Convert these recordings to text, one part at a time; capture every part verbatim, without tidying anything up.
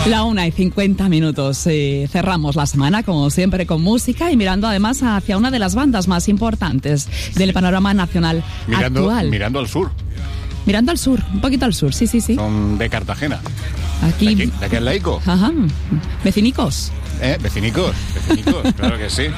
La una y cincuenta minutos. Eh, cerramos la semana, como siempre, con música y mirando además hacia una de las bandas más importantes del panorama nacional mirando, actual. Mirando al sur. Mirando al sur, un poquito al sur, sí, sí, sí. Son de Cartagena. Aquí. ¿De aquí, de aquí al laico? Ajá. Vecinicos. ¿Eh? Vecinicos, vecinicos, claro que sí.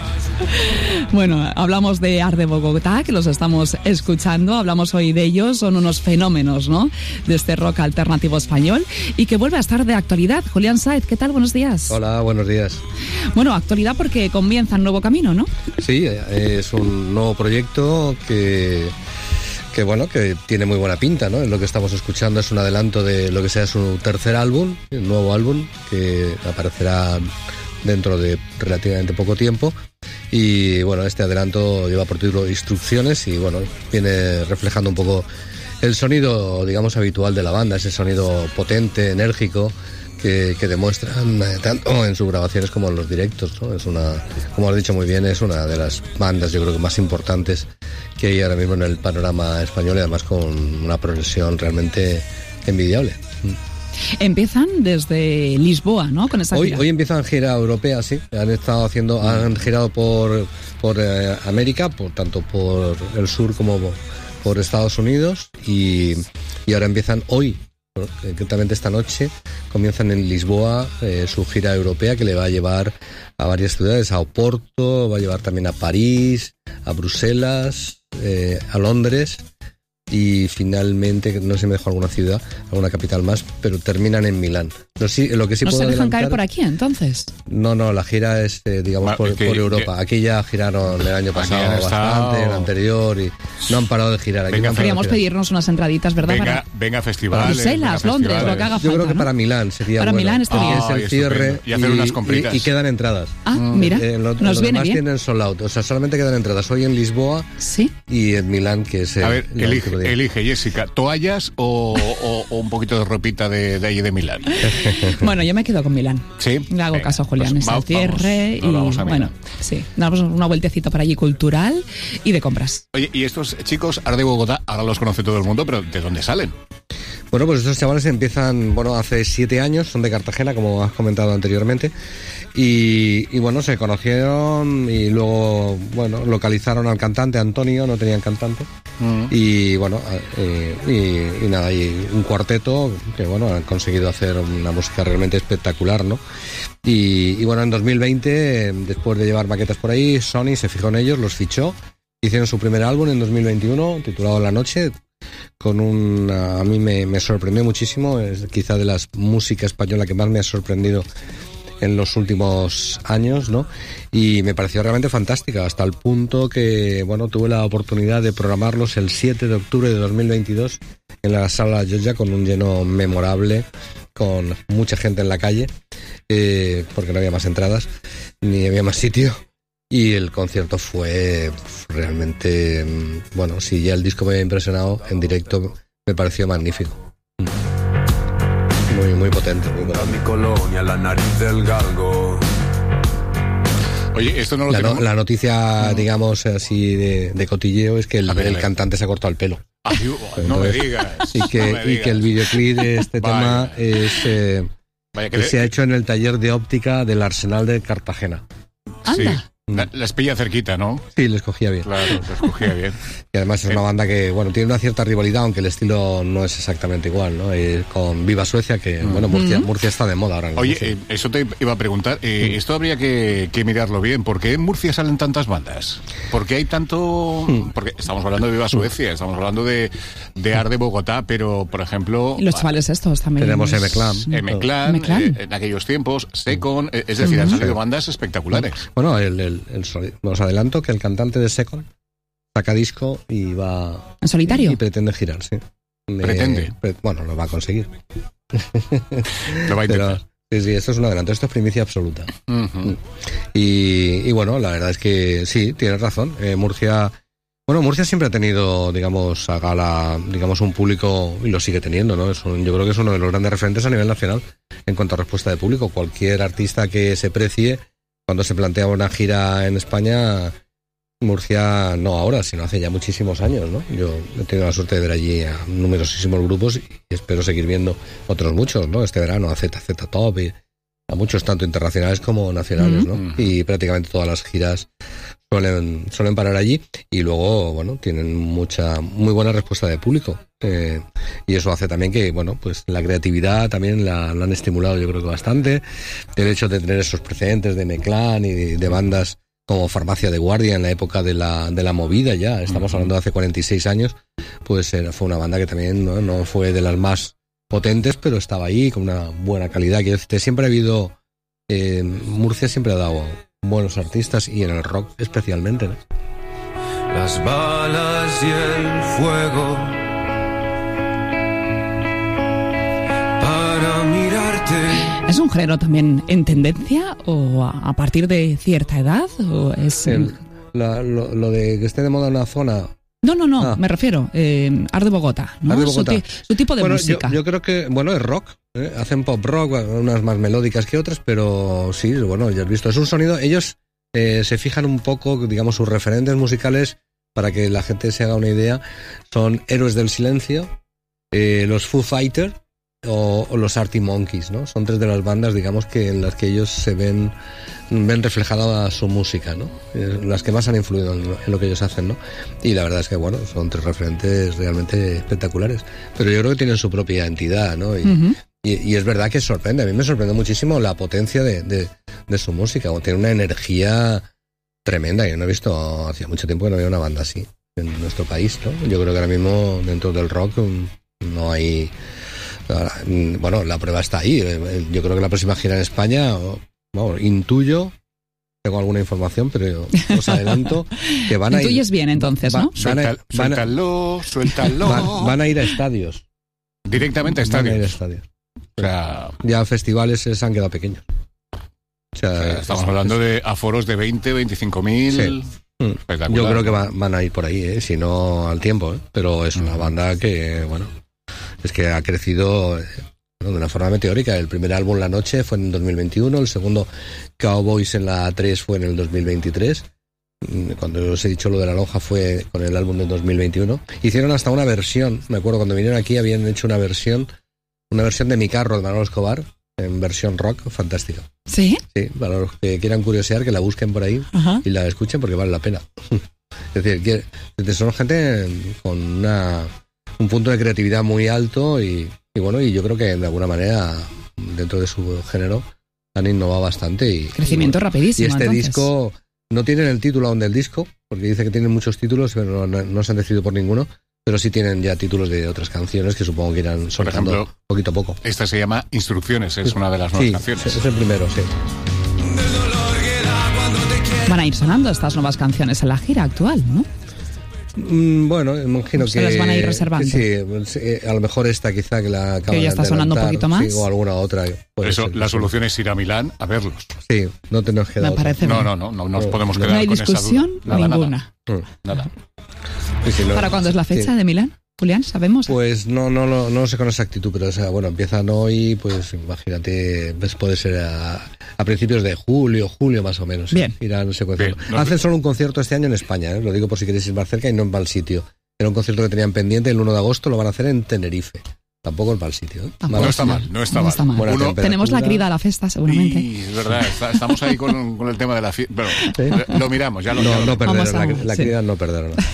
Bueno, hablamos de Art de Bogotá, que los estamos escuchando, hablamos hoy de ellos, son unos fenómenos, ¿no?, de este rock alternativo español y que vuelve a estar de actualidad. Julián Saez, ¿qué tal? Buenos días. Hola, buenos días. Bueno, actualidad porque comienza un nuevo camino, ¿no? Sí, es un nuevo proyecto que... que bueno, que tiene muy buena pinta, ¿no? Lo que estamos escuchando es un adelanto de lo que sea su tercer álbum, un nuevo álbum que aparecerá dentro de relativamente poco tiempo. Y bueno, este adelanto lleva por título Instrucciones y bueno, viene reflejando un poco el sonido, digamos, habitual de la banda, ese sonido potente, enérgico, que, que demuestran eh, tanto en sus grabaciones como en los directos, ¿no? Es una, como has dicho muy bien, es una de las bandas, yo creo que más importantes que hay ahora mismo en el panorama español y además con una progresión realmente envidiable. Empiezan desde Lisboa, ¿no? Con esa hoy, gira. Hoy empiezan gira europea, sí. Han estado haciendo, han girado por, por eh, América, por tanto por el sur como por Estados Unidos y, y ahora empiezan hoy, concretamente esta noche, comienzan en Lisboa eh, su gira europea que le va a llevar a varias ciudades, a Oporto, va a llevar también a París, a Bruselas, eh, a Londres y finalmente, no sé si me dejo alguna ciudad, alguna capital más, pero terminan en Milán. No, sí, lo que sí ¿No puedo se dejan adelantar, caer por aquí, entonces? No, no, la gira es, eh, digamos, Ma, por, que, por Europa. Que, aquí ya giraron el año pasado bastante, el anterior, y no han parado de girar. Aquí venga, no Queríamos pedirnos unas entraditas, ¿verdad? Venga, para... venga festivales. Bruselas, venga Londres, festivales. lo que haga falta. Yo creo que ¿no? para Milán sería Para bueno. Milán estaría. Es el cierre y hacer unas compritas. y, y quedan entradas. Ah, mira, Eh, lo, nos lo viene demás bien. tienen sold out, o sea, solamente quedan entradas hoy en Lisboa Sí. y en Milán, que es el, A ver, el elige, último día. elige, Jessica, ¿toallas o, o, o un poquito de ropita de, de allí de Milán? Bueno, yo me quedo con Milán. Sí. Le hago Venga, caso a Julián, pues es el va- cierre vamos, nos vamos y a Milán. bueno, sí, damos una vueltecita por allí cultural y de compras. Oye, y estos chicos, Art de Bogotá, ahora los conoce todo el mundo, pero ¿de dónde salen? Bueno, pues estos chavales empiezan, bueno, hace siete años, son de Cartagena, como has comentado anteriormente, y, y bueno, se conocieron y luego, bueno, localizaron al cantante, Antonio, no tenían cantante, mm. y bueno, eh, y, y nada, y un cuarteto que, bueno, han conseguido hacer una música realmente espectacular, ¿no? Y, y bueno, en dos mil veinte, después de llevar maquetas por ahí, Sony se fijó en ellos, los fichó, hicieron su primer álbum en dos mil veintiuno, titulado La Noche, con un, a mí me, me sorprendió muchísimo, es quizá de las música española que más me ha sorprendido en los últimos años, ¿no? Y me pareció realmente fantástica, hasta el punto que, bueno, tuve la oportunidad de programarlos el siete de octubre de dos mil veintidós en la Sala Llotja con un lleno memorable, con mucha gente en la calle, eh, porque no había más entradas, ni había más sitio. Y el concierto fue realmente, bueno, si ya el disco me había impresionado, en directo me pareció magnífico. Muy, muy potente, muy potente. Mi colonia, la nariz del galgo. Oye, esto no lo la, tenemos. no, la noticia, no. digamos así, de, de cotilleo es que el, ver, el cantante se ha cortado el pelo. Ay, no me digas. Y que, no me digas. y que el videoclip de este Vaya. tema es eh, Vaya, que que le... se ha hecho en el taller de óptica del Arsenal de Cartagena. Anda. Sí. La, les pilla cerquita, ¿no? Sí, les cogía bien. Claro, les cogía bien. Y además es una banda que, bueno, tiene una cierta rivalidad, aunque el estilo no es exactamente igual, ¿no? Y con Viva Suecia, que, mm. bueno, Murcia, mm. Murcia está de moda ahora. Oye, eh, eso te iba a preguntar. Eh, mm. Esto habría que, que mirarlo bien. ¿Por qué en Murcia salen tantas bandas? ¿Por qué hay tanto...? Mm. Porque estamos hablando de Viva Suecia, estamos hablando de, de Art de Bogotá, pero, por ejemplo... Y los chavales estos también. Tenemos M-Clan. M-Clan, eh, en aquellos tiempos, Secon, eh, es decir, mm. han salido sí. bandas espectaculares. Bueno, el... el, el os adelanto que el cantante de Secon saca disco y va... ¿En solitario? Y pretende girar, sí. ¿Pretende? Pre, bueno, lo va a conseguir. Lo va a intentar. Pero, sí, sí, esto es un adelanto, esto es primicia absoluta. Uh-huh. Y, y bueno, la verdad es que sí, tienes razón. Eh, Murcia... Bueno, Murcia siempre ha tenido, digamos, a gala, digamos, un público, y lo sigue teniendo, ¿no? Es un, yo creo que es uno de los grandes referentes a nivel nacional en cuanto a respuesta de público. Cualquier artista que se precie, cuando se plantea una gira en España, Murcia, no ahora, sino hace ya muchísimos años, ¿no? Yo he tenido la suerte de ver allí a numerosísimos grupos y espero seguir viendo otros muchos, ¿no? Este verano a Z Z Top y a muchos, tanto internacionales como nacionales, ¿no? Mm-hmm. Y prácticamente todas las giras suelen, suelen parar allí y luego, bueno, tienen mucha, muy buena respuesta de público. Eh, y eso hace también que, bueno, pues la creatividad también la, la han estimulado yo creo que bastante. El hecho de tener esos precedentes de Meclán y de, de bandas como Farmacia de Guardia en la época de la, de la movida ya, estamos hablando de hace cuarenta y seis años, pues era, fue una banda que también no, no fue de las más potentes, pero estaba ahí con una buena calidad. Que siempre ha habido, eh, Murcia siempre ha dado buenos artistas y en el rock especialmente, ¿no? Las balas y el fuego para mirarte. ¿Es un género también en tendencia o a, a partir de cierta edad? ¿O es el, la, lo, lo de que esté de moda una zona? No, no, no, ah. me refiero, eh, Art de Bogotá, ¿no? Art de Bogotá. Su, su tipo de bueno, música. Yo, yo creo que, bueno, es rock, ¿eh? Hacen pop rock, unas más melódicas que otras, pero sí, bueno, ya has visto, es un sonido, ellos eh, se fijan un poco, digamos, sus referentes musicales, para que la gente se haga una idea, son Héroes del Silencio, eh, los Foo Fighters, O, o los Arctic Monkeys, ¿no? Son tres de las bandas, digamos, que en las que ellos se ven ven reflejada su música, ¿no? Eh, las que más han influido en lo, en lo que ellos hacen, ¿no? Y la verdad es que, bueno, son tres referentes realmente espectaculares. Pero yo creo que tienen su propia entidad, ¿no? Y, uh-huh. y, y es verdad que sorprende. A mí me sorprende muchísimo la potencia de, de, de su música. Tiene una energía tremenda. Yo no he visto, hacía mucho tiempo que no había una banda así en nuestro país, ¿no? Yo creo que ahora mismo dentro del rock no hay... Bueno, la prueba está ahí. Yo creo que la próxima gira en España, bueno, intuyo, tengo alguna información, pero os adelanto que van a ir... Intuyes bien entonces, va, ¿no? Suelta, van a, suéltalo, suéltalo. Van, van a ir a estadios. Directamente a estadios. Van a ir a estadios. O sea, ya festivales se han quedado pequeños. O sea, o sea, estamos es, hablando es, de aforos de veinte, veinticinco mil. Sí. Yo creo que va, van a ir por ahí, ¿eh? Si no al tiempo, ¿eh? Pero es una banda que, bueno... Es que ha crecido bueno, de una forma meteórica. El primer álbum, La Noche, fue en dos mil veintiuno. El segundo, Cowboys en la A tres, fue en el dos mil veintitrés. Cuando os he dicho lo de La Lonja fue con el álbum de dos mil veintiuno. Hicieron hasta una versión. Me acuerdo cuando vinieron aquí habían hecho una versión, una versión de Mi Carro de Manolo Escobar, en versión rock, fantástica. ¿Sí? Sí, para los que quieran curiosear, que la busquen por ahí uh-huh. y la escuchen porque vale la pena. Es decir, que son gente con una... un punto de creatividad muy alto y, y bueno, y yo creo que de alguna manera dentro de su género han innovado bastante y crecimiento y bueno, rapidísimo. Y este entonces. disco no tienen el título aún del disco, porque dice que tienen muchos títulos, pero no, no se han decidido por ninguno, pero sí tienen ya títulos de otras canciones que supongo que irán soltando por ejemplo, poquito a poco. Esta se llama Instrucciones, es una de las nuevas sí, canciones. Es el primero, sí. Van a ir sonando estas nuevas canciones en la gira actual, ¿no? Bueno, imagino ¿Se que... las van a ir reservando? Sí, a lo mejor esta quizá que la acaban que ya está de sonando un poquito más. Sí, o alguna otra. Eso, ser, la sí. solución es ir a Milán a verlos. Sí, no tenemos que Me parece no, no, no, no, no nos podemos quedar no hay con discusión esa duda. Nada, ninguna. Nada. nada. Sí, sí, no, ¿Para cuándo es la fecha sí. de Milán? Julián, ¿sabemos? Pues no, no, no, no sé con exactitud, pero o sea, bueno, empiezan hoy, pues imagínate, pues puede ser a, a principios de julio, julio más o menos. Bien. Irán secuenciando. Bien, no, Hacen solo un concierto este año en España, ¿eh? Lo digo por si queréis ir más cerca y no en mal sitio. Era un concierto que tenían pendiente el uno de agosto, lo van a hacer en Tenerife. Tampoco en mal sitio. ¿eh? No está mal, no está no mal. Está mal. Uno, tenemos la crida a la fiesta, seguramente. Y, es verdad, está, estamos ahí con, con el tema de la fiesta. Bueno, ¿sí? Lo miramos, ya lo No, ya lo no perder, la, la sí. crida no perder. ¿no?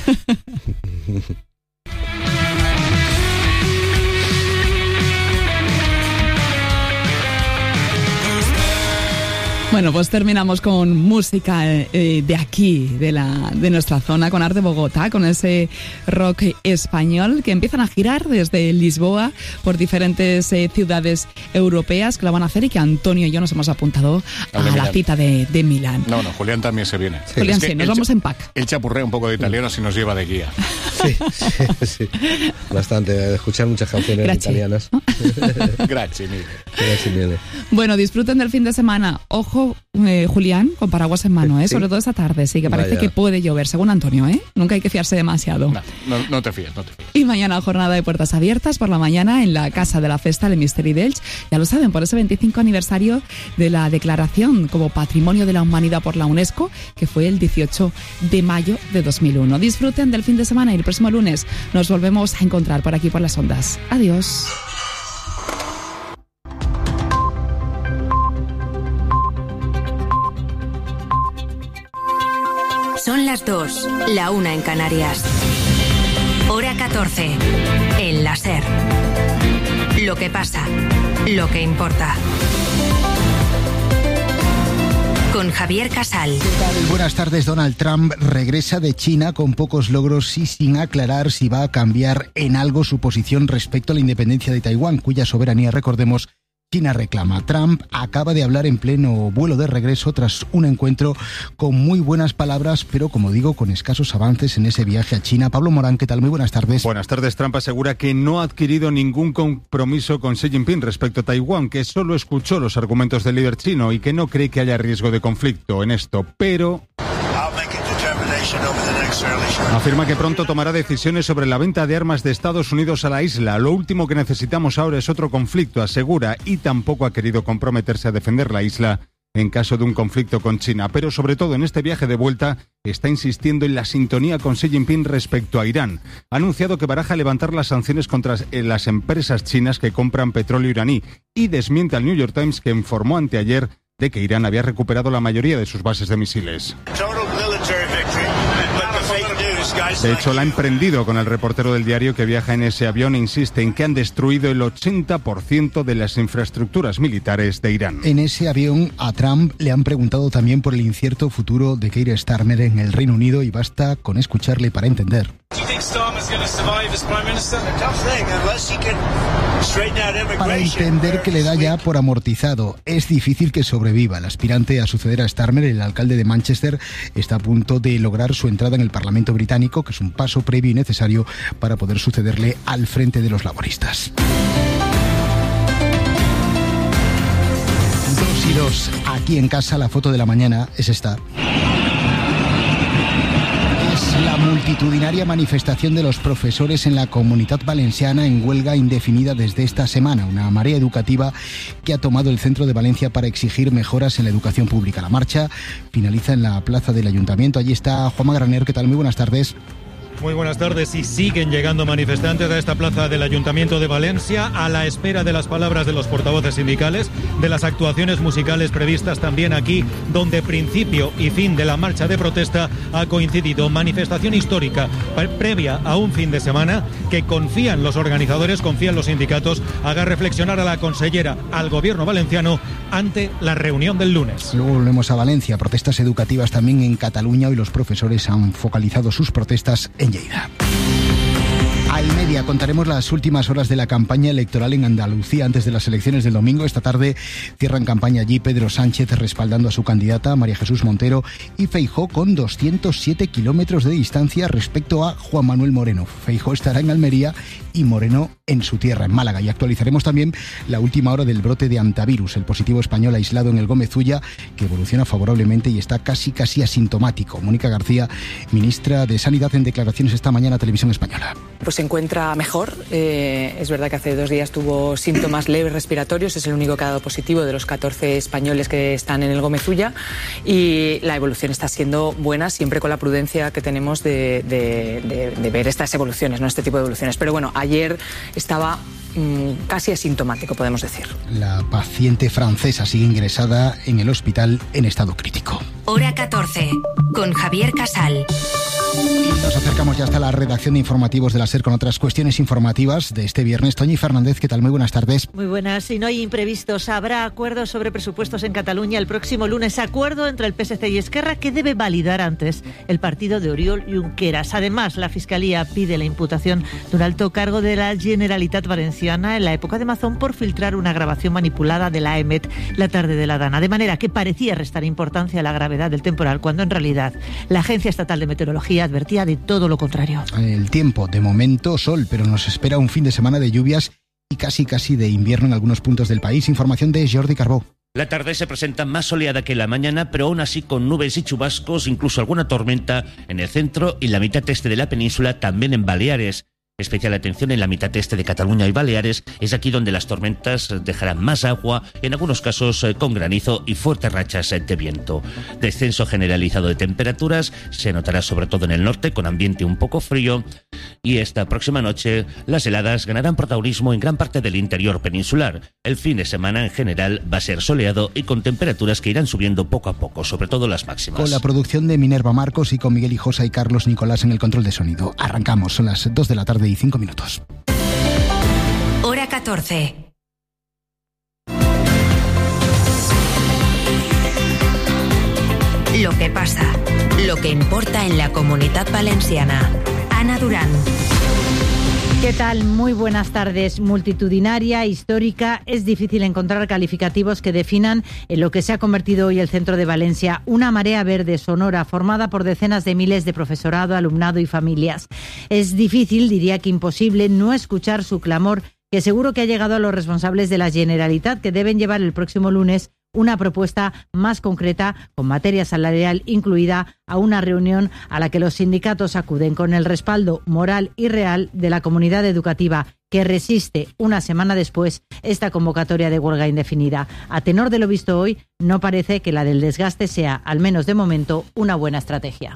Bueno, pues terminamos con música eh, de aquí, de la de nuestra zona, con Art de Bogotá, con ese rock español que empiezan a girar desde Lisboa por diferentes eh, ciudades europeas que la van a hacer y que Antonio y yo nos hemos apuntado a la Milán. Cita de, de Milán. No, no, Julián también se viene. Sí. Julián, es sí, nos vamos cha- en pack. Él chapurrea un poco de italiano si nos lleva de guía. Sí, sí, sí. Bastante. Escuchar muchas canciones Grazie. italianas. Gracias, mire. Grazie, mille. Bueno, disfruten del fin de semana. Ojo ojo, eh, Julián, con paraguas en mano, ¿eh? ¿Sí? Sobre todo esta tarde, sí, que parece Vaya. que puede llover, según Antonio, ¿eh? Nunca hay que fiarse demasiado. No, no, no te fíes, no te fíes. Y mañana jornada de puertas abiertas por la mañana en la Casa de la Festa del Misteri d'Elx. Ya lo saben, por ese veinticinco aniversario de la declaración como Patrimonio de la Humanidad por la UNESCO, que fue el dieciocho de mayo de dos mil uno. Disfruten del fin de semana y el próximo lunes nos volvemos a encontrar por aquí por las ondas. Adiós. Son las dos, la una en Canarias. Hora catorce, en la SER. Lo que pasa, lo que importa. Con Javier Casal. Buenas tardes. Donald Trump regresa de China con pocos logros y sin aclarar si va a cambiar en algo su posición respecto a la independencia de Taiwán, cuya soberanía, recordemos, China reclama. Trump acaba de hablar en pleno vuelo de regreso tras un encuentro con muy buenas palabras, pero como digo, con escasos avances en ese viaje a China. Pablo Morán, ¿qué tal? Muy buenas tardes. Buenas tardes. Trump asegura que no ha adquirido ningún compromiso con Xi Jinping respecto a Taiwán, que solo escuchó los argumentos del líder chino y que no cree que haya riesgo de conflicto en esto, pero afirma que pronto tomará decisiones sobre la venta de armas de Estados Unidos a la isla. Lo último que necesitamos ahora es otro conflicto, asegura, y tampoco ha querido comprometerse a defender la isla en caso de un conflicto con China. Pero sobre todo en este viaje de vuelta está insistiendo en la sintonía con Xi Jinping respecto a Irán. Ha anunciado que baraja levantar las sanciones contra las empresas chinas que compran petróleo iraní y desmiente al New York Times, que informó anteayer de que Irán había recuperado la mayoría de sus bases de misiles. De hecho, la ha emprendido con el reportero del diario que viaja en ese avión e insiste en que han destruido el ochenta por ciento de las infraestructuras militares de Irán. En ese avión a Trump le han preguntado también por el incierto futuro de Keir Starmer en el Reino Unido y basta con escucharle para entender. Para entender que le da ya por amortizado. Es difícil que sobreviva. El aspirante a suceder a Starmer, el alcalde de Manchester, está a punto de lograr su entrada en el Parlamento británico, que es un paso previo y necesario para poder sucederle al frente de los laboristas. Dos y dos. Aquí en casa, la foto de la mañana es esta. La multitudinaria manifestación de los profesores en la Comunitat Valenciana en huelga indefinida desde esta semana, una marea educativa que ha tomado el centro de Valencia para exigir mejoras en la educación pública. La marcha finaliza en la plaza del Ayuntamiento. Allí está Juanma Graner. ¿Qué tal? Muy buenas tardes. Muy buenas tardes. Y siguen llegando manifestantes a esta plaza del Ayuntamiento de Valencia a la espera de las palabras de los portavoces sindicales, de las actuaciones musicales previstas también aquí, donde principio y fin de la marcha de protesta ha coincidido. Manifestación histórica previa a un fin de semana que confían los organizadores, confían los sindicatos, haga reflexionar a la consellera, al gobierno valenciano ante la reunión del lunes. Luego volvemos a Valencia. Protestas educativas también en Cataluña. Hoy los profesores han focalizado sus protestas en Lleida. A y media contaremos las últimas horas de la campaña electoral en Andalucía antes de las elecciones del domingo. Esta tarde cierran campaña allí Pedro Sánchez respaldando a su candidata María Jesús Montero y Feijóo con doscientos siete kilómetros de distancia respecto a Juan Manuel Moreno. Feijóo estará en Almería y Moreno en su tierra, en Málaga. Y actualizaremos también la última hora del brote de antivirus, el positivo español aislado en el Gómez Ulla, que evoluciona favorablemente y está casi casi asintomático. Mónica García, ministra de Sanidad, en declaraciones esta mañana a Televisión Española. Pues se encuentra mejor. Eh, es verdad que hace dos días tuvo síntomas leves respiratorios. Es el único que ha dado positivo de los catorce españoles que están en el Gómez Ulla. Y la evolución está siendo buena, siempre con la prudencia que tenemos de, de, de, de ver estas evoluciones, no este tipo de evoluciones. Pero bueno, ayer estaba mmm, casi asintomático, podemos decir. La paciente francesa sigue ingresada en el hospital en estado crítico. Hora catorce, con Javier Casal. Y nos acercamos ya hasta la redacción de informativos de la SER con otras cuestiones informativas de este viernes. Toñi Fernández, ¿qué tal? Muy buenas tardes. Muy buenas. Si no hay imprevistos, habrá acuerdos sobre presupuestos en Cataluña el próximo lunes. Acuerdo entre el P S C y Esquerra que debe validar antes el partido de Oriol Junqueras. Además, la Fiscalía pide la imputación de un alto cargo de la Generalitat Valenciana en la época de Mazón por filtrar una grabación manipulada de la E M E T la tarde de la Dana. De manera que parecía restar importancia a la gravedad del temporal, cuando en realidad la Agencia Estatal de Meteorología advertía de todo lo contrario. El tiempo, de momento sol, pero nos espera un fin de semana de lluvias y casi casi de invierno en algunos puntos del país. Información de Jordi Carbó. La tarde se presenta más soleada que la mañana, pero aún así con nubes y chubascos, incluso alguna tormenta en el centro y la mitad este de la península, también en Baleares. Especial atención en la mitad este de Cataluña y Baleares, es aquí donde las tormentas dejarán más agua, en algunos casos con granizo y fuertes rachas de viento. Descenso generalizado de temperaturas, se notará sobre todo en el norte con ambiente un poco frío, y esta próxima noche las heladas ganarán protagonismo en gran parte del interior peninsular. El fin de semana en general va a ser soleado y con temperaturas que irán subiendo poco a poco, sobre todo las máximas. Con la producción de Minerva Marcos y con Miguel Hijosa y Carlos Nicolás en el control de sonido. Arrancamos, son las dos de la tarde y cinco minutos. Hora catorce. Lo que pasa, lo que importa en la Comunitat Valenciana. Ana Durán. ¿Qué tal? Muy buenas tardes. Multitudinaria, histórica, es difícil encontrar calificativos que definan en lo que se ha convertido hoy el centro de Valencia, una marea verde sonora formada por decenas de miles de profesorado, alumnado y familias. Es difícil, diría que imposible, no escuchar su clamor, que seguro que ha llegado a los responsables de la Generalitat, que deben llevar el próximo lunes una propuesta más concreta, con materia salarial incluida, a una reunión a la que los sindicatos acuden con el respaldo moral y real de la comunidad educativa, que resiste una semana después esta convocatoria de huelga indefinida. A tenor de lo visto hoy, no parece que la del desgaste sea, al menos de momento, una buena estrategia.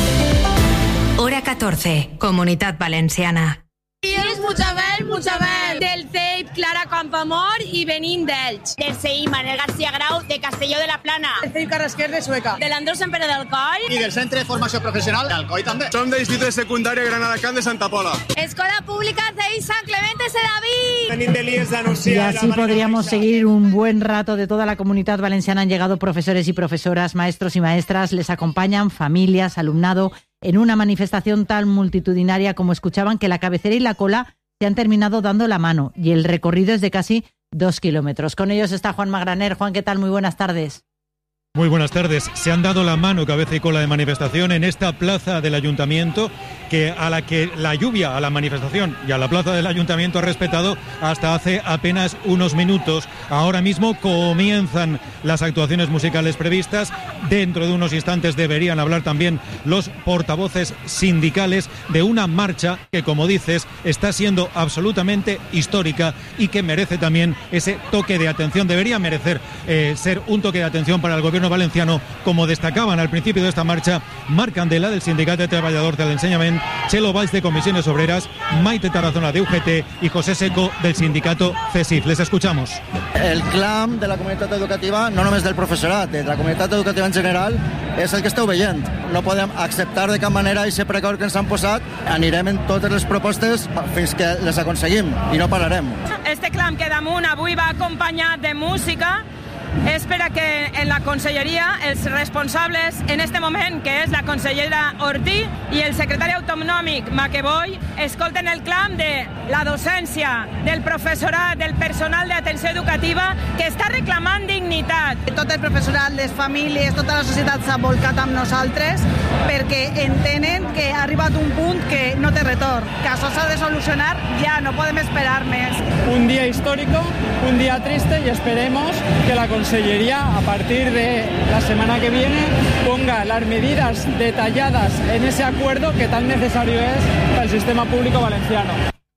Hora catorce, Comunitat Valenciana. És Puigdemont, Puigdemont, del C E I P Clara Campoamor i venim d'Elx. Del C I Manel García Grau de Castelló de la Plana. Del C I P Carrasquer de Sueca. De l'Andrés Sempere d'Alcoi. I del Centre de Formació Professional d'Alcoi també. Som de l'Institut de Secundària Granada Can de Santa Pola. Escola Pública C I San Clemente de David. Venim de l'I E S d'Anuncia. Y así podríamos seguir un buen rato. De toda la Comunitat Valenciana han llegado profesores y profesoras, maestros y maestras, les acompañan familias, alumnado, en una manifestación tan multitudinaria como escuchaban, que la cabecera y la cola se han terminado dando la mano y el recorrido es de casi dos kilómetros. Con ellos está Juan Magraner. Juan, ¿qué tal? Muy buenas tardes. Muy buenas tardes. Se han dado la mano cabeza y cola de manifestación en esta plaza del Ayuntamiento, que a la que la lluvia a la manifestación y a la plaza del Ayuntamiento ha respetado hasta hace apenas unos minutos. Ahora mismo comienzan las actuaciones musicales previstas. Dentro de unos instantes deberían hablar también los portavoces sindicales de una marcha que, como dices, está siendo absolutamente histórica y que merece también ese toque de atención. Debería merecer eh, ser un toque de atención para el gobierno valenciano, como destacaban al principio de esta marcha Marc Candela, del Sindicato de Trabajadores del Enseñament, Chelo Valls, de Comisiones Obreras, Maite Tarazona, de U G T, y José Seco, del sindicato C E S I F. Les escuchamos. El clam de la comunitat educativa, no només del professorat, de la comunitat educativa en general, és el que esteu veient. No podem acceptar de cap manera aquest precord que ens han posat. Anirem en totes les propostes fins que les aconseguim i no pararem. Este clam que damunt avui va acompanyat de música. És per a que en la conselleria els responsables en este moment, que és la consellera Ortí i el secretari autonòmic Maqueboy, escolten el clam de la docència, del professorat, del personal d'atenció educativa, que està reclamant dignitat. Tot el professorat, les famílies, tota la societat s'ha volcat amb nosaltres perquè entenen que ha arribat un punt que no té retorn, que això s'ha de solucionar ja, no podem esperar més. Un dia histórico, un día triste, y esperemos que la Consellería, a partir de la semana que viene, ponga las medidas detalladas en ese acuerdo que tan necesario es para el sistema público valenciano.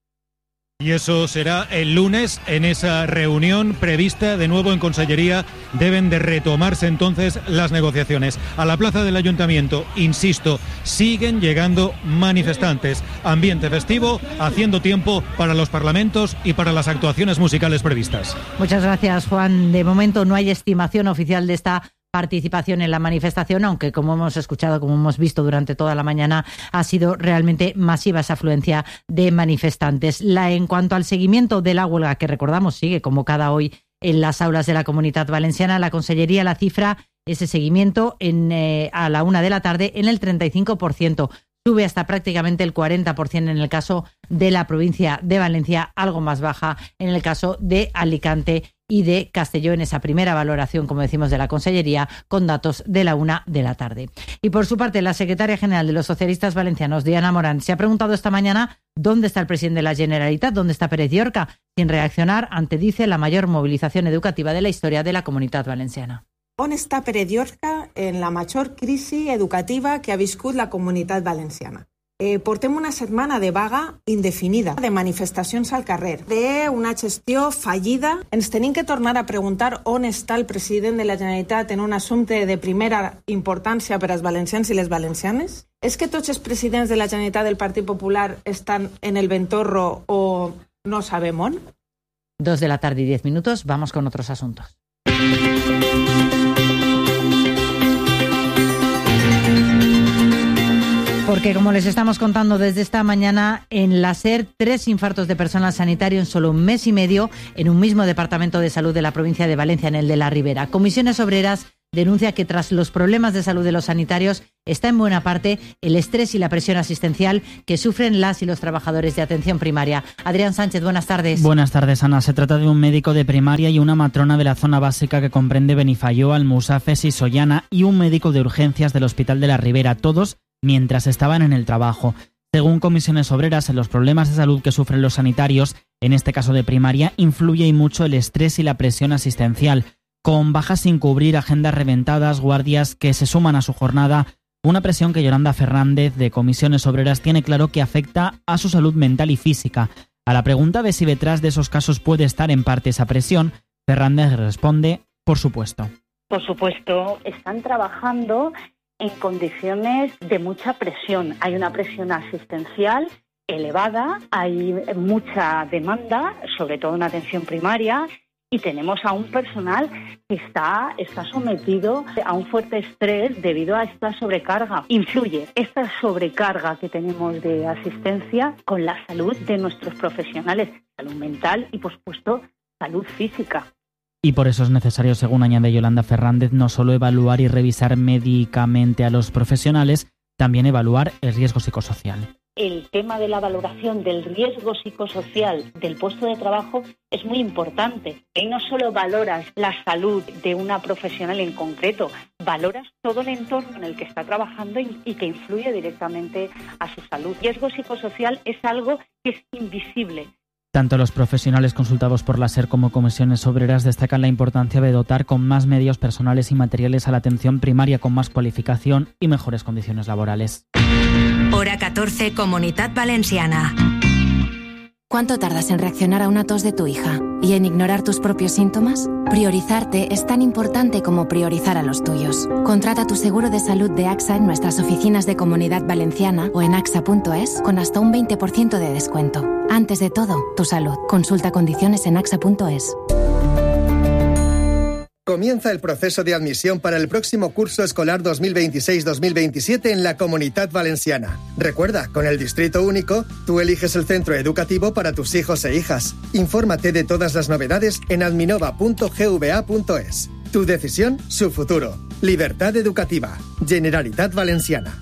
Y eso será el lunes, en esa reunión prevista de nuevo en Consellería. Deben de retomarse entonces las negociaciones. A la plaza del Ayuntamiento, insisto, siguen llegando manifestantes. Ambiente festivo, haciendo tiempo para los parlamentos y para las actuaciones musicales previstas. Muchas gracias, Juan. De momento no hay estimación oficial de esta participación en la manifestación, aunque, como hemos escuchado, como hemos visto durante toda la mañana, ha sido realmente masiva esa afluencia de manifestantes. La, en cuanto al seguimiento de la huelga, que recordamos sigue convocada hoy en las aulas de la Comunitat Valenciana, la Consellería la cifra ese seguimiento en, eh, a la una de la tarde en el treinta y cinco por ciento. Sube hasta prácticamente el cuarenta por ciento en el caso de la provincia de Valencia, algo más baja en el caso de Alicante y de Castelló en esa primera valoración, como decimos, de la Consellería, con datos de la una de la tarde. Y por su parte, la secretaria general de los socialistas valencianos, Diana Morán, se ha preguntado esta mañana dónde está el presidente de la Generalitat, dónde está Pérez Llorca, sin reaccionar ante, dice, la mayor movilización educativa de la historia de la Comunitat Valenciana. On està Pérez Llorca en la major crisi educativa que ha viscut la Comunitat Valenciana? Eh, portem una setmana de vaga indefinida, de manifestacions al carrer, d'una gestió fallida. Ens tenim que tornar a preguntar on està el president de la Generalitat en un assumpte de primera importància per als valencians i les valencianes? És que tots els presidents de la Generalitat del Partit Popular estan en el ventorro o no sabem on? Dos de la tarde y diez minutos, vamos con otros asuntos. Porque, como les estamos contando desde esta mañana, en la SER, tres infartos de personal sanitario en solo un mes y medio en un mismo departamento de salud de la provincia de Valencia, en el de la Ribera. Comisiones Obreras denuncia que tras los problemas de salud de los sanitarios está en buena parte el estrés y la presión asistencial que sufren las y los trabajadores de atención primaria. Adrián Sánchez, buenas tardes. Buenas tardes, Ana. Se trata de un médico de primaria y una matrona de la zona básica que comprende Benifayó, Almusafes y Sollana, y un médico de urgencias del Hospital de la Ribera, todos mientras estaban en el trabajo. Según Comisiones Obreras, en los problemas de salud que sufren los sanitarios, en este caso de primaria, influye y mucho el estrés y la presión asistencial, con bajas sin cubrir, agendas reventadas, guardias que se suman a su jornada, una presión que Yolanda Fernández de Comisiones Obreras tiene claro que afecta a su salud mental y física. A la pregunta de si detrás de esos casos puede estar en parte esa presión, Fernández responde, por supuesto. Por supuesto, están trabajando en condiciones de mucha presión. Hay una presión asistencial elevada, hay mucha demanda, sobre todo en atención primaria, y tenemos a un personal que está, está sometido a un fuerte estrés debido a esta sobrecarga. Influye esta sobrecarga que tenemos de asistencia con la salud de nuestros profesionales, salud mental y, por supuesto, salud física. Y por eso es necesario, según añade Yolanda Fernández, no solo evaluar y revisar médicamente a los profesionales, también evaluar el riesgo psicosocial. El tema de la valoración del riesgo psicosocial del puesto de trabajo es muy importante. Y no solo valoras la salud de una profesional en concreto, valoras todo el entorno en el que está trabajando y que influye directamente a su salud. El riesgo psicosocial es algo que es invisible. Tanto los profesionales consultados por la SER como Comisiones Obreras destacan la importancia de dotar con más medios personales y materiales a la atención primaria, con más cualificación y mejores condiciones laborales. Hora catorce, Comunitat Valenciana. ¿Cuánto tardas en reaccionar a una tos de tu hija y en ignorar tus propios síntomas? Priorizarte es tan importante como priorizar a los tuyos. Contrata tu seguro de salud de AXA en nuestras oficinas de Comunidad Valenciana o en axa punto es con hasta un veinte por ciento de descuento. Antes de todo, tu salud. Consulta condiciones en axa punto es. Comienza el proceso de admisión para el próximo curso escolar dos mil veintiséis dos mil veintisiete en la Comunitat Valenciana. Recuerda, con el Distrito Único, tú eliges el centro educativo para tus hijos e hijas. Infórmate de todas las novedades en adminova punto gva punto es. Tu decisión, su futuro. Libertad educativa. Generalitat Valenciana.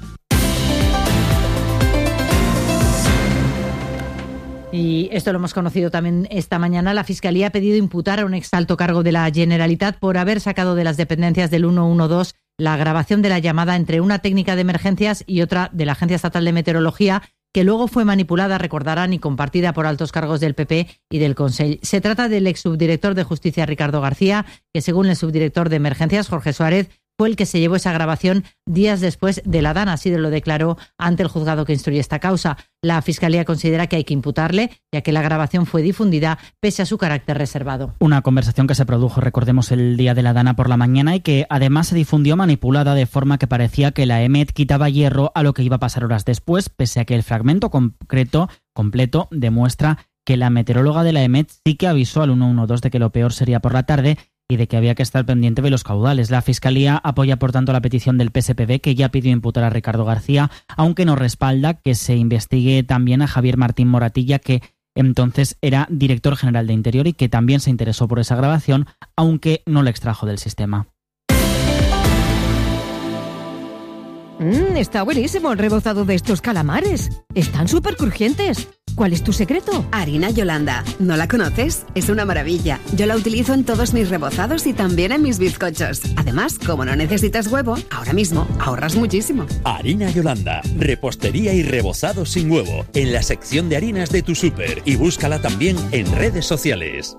Y esto lo hemos conocido también esta mañana. La Fiscalía ha pedido imputar a un exalto cargo de la Generalitat por haber sacado de las dependencias del ciento doce la grabación de la llamada entre una técnica de emergencias y otra de la Agencia Estatal de Meteorología, que luego fue manipulada, recordarán, y compartida por altos cargos del P P y del Consell. Se trata del ex subdirector de Justicia, Ricardo García, que según el subdirector de Emergencias, Jorge Suárez, fue el que se llevó esa grabación días después de la DANA, así lo declaró ante el juzgado que instruye esta causa. La Fiscalía considera que hay que imputarle, ya que la grabación fue difundida pese a su carácter reservado. Una conversación que se produjo, recordemos, el día de la DANA por la mañana y que además se difundió manipulada de forma que parecía que la EMET quitaba hierro a lo que iba a pasar horas después, pese a que el fragmento concreto, completo demuestra que la meteoróloga de la EMET sí que avisó al ciento doce de que lo peor sería por la tarde y de que había que estar pendiente de los caudales. La Fiscalía apoya, por tanto, la petición del P S P B, que ya pidió imputar a Ricardo García, aunque no respalda que se investigue también a Javier Martín Moratilla, que entonces era director general de Interior y que también se interesó por esa grabación, aunque no la extrajo del sistema. Mm, está buenísimo el rebozado de estos calamares. Están súper crujientes. ¿Cuál es tu secreto? Harina Yolanda. ¿No la conoces? Es una maravilla. Yo la utilizo en todos mis rebozados y también en mis bizcochos. Además, como no necesitas huevo, ahora mismo ahorras muchísimo. Harina Yolanda. Repostería y rebozado sin huevo. En la sección de harinas de tu súper. Y búscala también en redes sociales.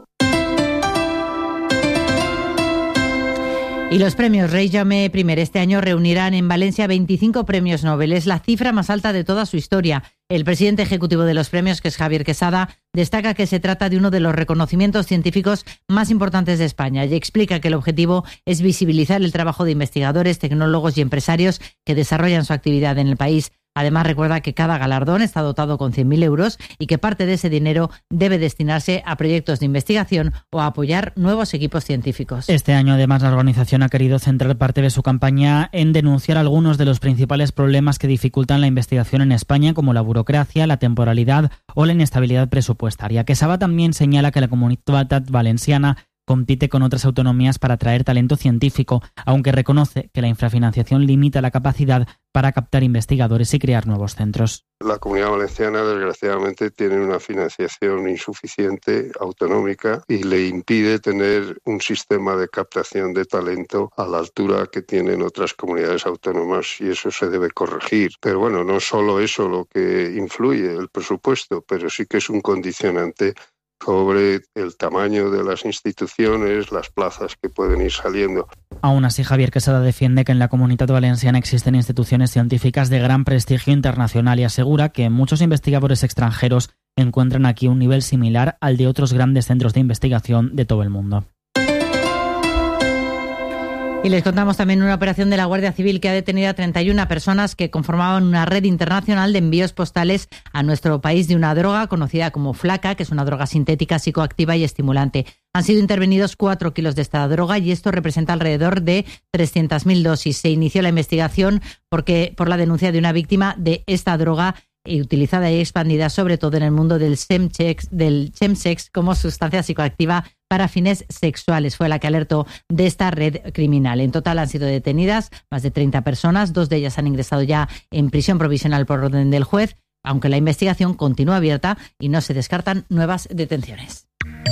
Y los premios Rey Jaume I este año reunirán en Valencia veinticinco premios Nobel. Es la cifra más alta de toda su historia. El presidente ejecutivo de los premios, que es Javier Quesada, destaca que se trata de uno de los reconocimientos científicos más importantes de España y explica que el objetivo es visibilizar el trabajo de investigadores, tecnólogos y empresarios que desarrollan su actividad en el país. Además, recuerda que cada galardón está dotado con cien mil euros y que parte de ese dinero debe destinarse a proyectos de investigación o a apoyar nuevos equipos científicos. Este año, además, la organización ha querido centrar parte de su campaña en denunciar algunos de los principales problemas que dificultan la investigación en España, como la burocracia, la temporalidad o la inestabilidad presupuestaria. Quesada también señala que la Comunitat Valenciana compite con otras autonomías para atraer talento científico, aunque reconoce que la infrafinanciación limita la capacidad para captar investigadores y crear nuevos centros. La Comunidad Valenciana, desgraciadamente, tiene una financiación insuficiente, autonómica, y le impide tener un sistema de captación de talento a la altura que tienen otras comunidades autónomas, y eso se debe corregir. Pero bueno, no solo eso lo que influye, el presupuesto, pero sí que es un condicionante sobre el tamaño de las instituciones, las plazas que pueden ir saliendo. Aún así, Javier Quesada defiende que en la Comunitat Valenciana existen instituciones científicas de gran prestigio internacional y asegura que muchos investigadores extranjeros encuentran aquí un nivel similar al de otros grandes centros de investigación de todo el mundo. Y les contamos también una operación de la Guardia Civil que ha detenido a treinta y una personas que conformaban una red internacional de envíos postales a nuestro país de una droga conocida como flaca, que es una droga sintética, psicoactiva y estimulante. Han sido intervenidos cuatro kilos de esta droga y esto representa alrededor de trescientas mil dosis. Se inició la investigación porque por la denuncia de una víctima de esta droga y utilizada y expandida sobre todo en el mundo del chemsex, del chemsex como sustancia psicoactiva para fines sexuales. Fue la que alertó de esta red criminal. En total han sido detenidas más de treinta personas, dos de ellas han ingresado ya en prisión provisional por orden del juez, aunque la investigación continúa abierta y no se descartan nuevas detenciones.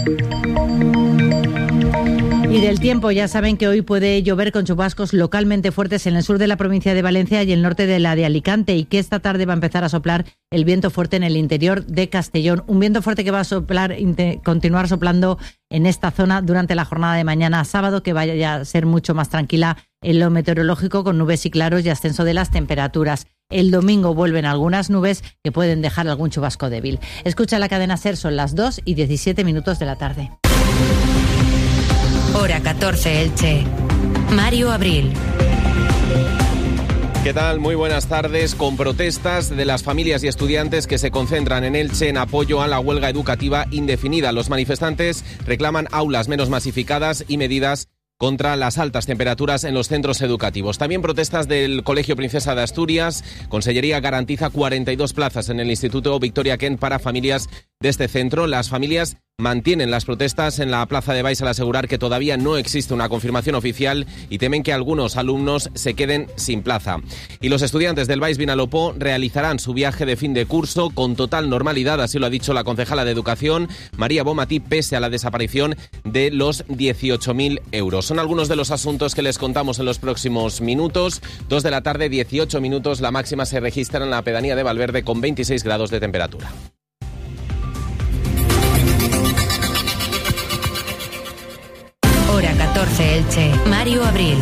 Y del tiempo, ya saben que hoy puede llover con chubascos localmente fuertes en el sur de la provincia de Valencia y el norte de la de Alicante, y que esta tarde va a empezar a soplar el viento fuerte en el interior de Castellón. Un viento fuerte que va a soplar, continuar soplando en esta zona durante la jornada de mañana sábado, que vaya a ser mucho más tranquila en lo meteorológico, con nubes y claros y ascenso de las temperaturas. El domingo vuelven algunas nubes que pueden dejar algún chubasco débil. Escucha la cadena SER, son las dos y diecisiete minutos de la tarde. Hora catorce, Elche. Mario Abril. ¿Qué tal? Muy buenas tardes. Con protestas de las familias y estudiantes que se concentran en Elche en apoyo a la huelga educativa indefinida. Los manifestantes reclaman aulas menos masificadas y medidas contra las altas temperaturas en los centros educativos. También protestas del Colegio Princesa de Asturias. Consellería garantiza cuarenta y dos plazas en el Instituto Victoria Kent para familias de este centro. Las familias mantienen las protestas en la Plaza de Baix al asegurar que todavía no existe una confirmación oficial y temen que algunos alumnos se queden sin plaza. Y los estudiantes del Baix Vinalopó realizarán su viaje de fin de curso con total normalidad, así lo ha dicho la concejala de Educación, María Bomatí, pese a la desaparición de los dieciocho mil euros. Son algunos de los asuntos que les contamos en los próximos minutos. Dos de la tarde, dieciocho minutos, la máxima se registra en la pedanía de Valverde con veintiséis grados de temperatura. Hora catorce, Elche. Mario Abril.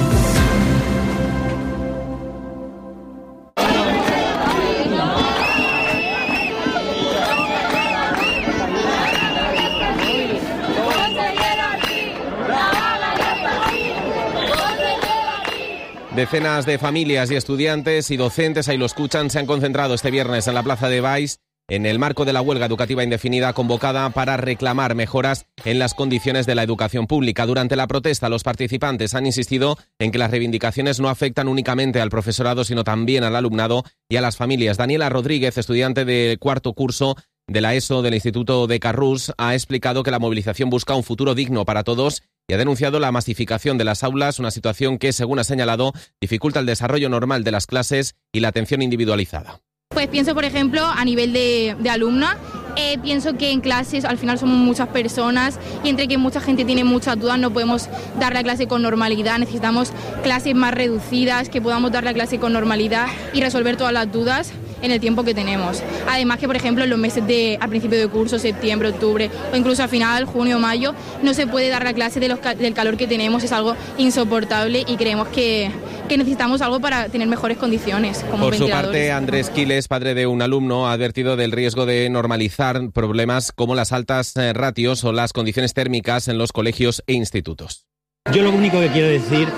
Decenas de familias y estudiantes y docentes, ahí lo escuchan, se han concentrado este viernes en la Plaza de Baix en el marco de la huelga educativa indefinida convocada para reclamar mejoras en las condiciones de la educación pública. Durante la protesta, los participantes han insistido en que las reivindicaciones no afectan únicamente al profesorado, sino también al alumnado y a las familias. Daniela Rodríguez, estudiante de cuarto curso de la ESO del Instituto de Carrús, ha explicado que la movilización busca un futuro digno para todos y ha denunciado la masificación de las aulas, una situación que, según ha señalado, dificulta el desarrollo normal de las clases y la atención individualizada. Pues pienso, por ejemplo, a nivel de, de alumna, Eh, pienso que en clases al final somos muchas personas y entre que mucha gente tiene muchas dudas no podemos dar la clase con normalidad, necesitamos clases más reducidas, que podamos dar la clase con normalidad y resolver todas las dudas en el tiempo que tenemos. Además que, por ejemplo, en los meses de al principio de curso, septiembre, octubre o incluso al final, junio, mayo, no se puede dar la clase de los, del calor que tenemos, es algo insoportable y creemos que, que necesitamos algo para tener mejores condiciones, como Por su ventiladores. parte, Andrés Quiles, padre de un alumno, ha advertido del riesgo de normalizar problemas como las altas eh, ratios o las condiciones térmicas en los colegios e institutos. Yo lo único que quiero decir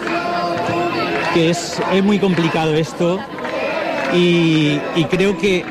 que es, es muy complicado esto. Y, y creo que